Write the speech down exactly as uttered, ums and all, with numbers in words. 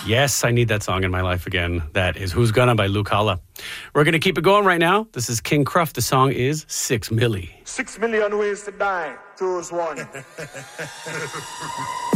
Yes, I need that song in my life again. That is Who's Gonna by Luke Halla. We're going to keep it going right now. This is King Cruff. The song is Six Milli. Six million ways to die. Choose one.